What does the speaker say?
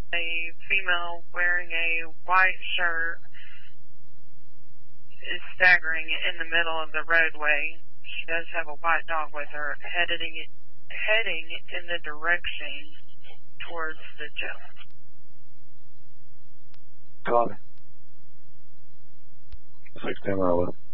A female wearing a white shirt is staggering in the middle of the roadway. She does have a white dog with her, heading in the direction towards the jail. Copy. 610 Rolla.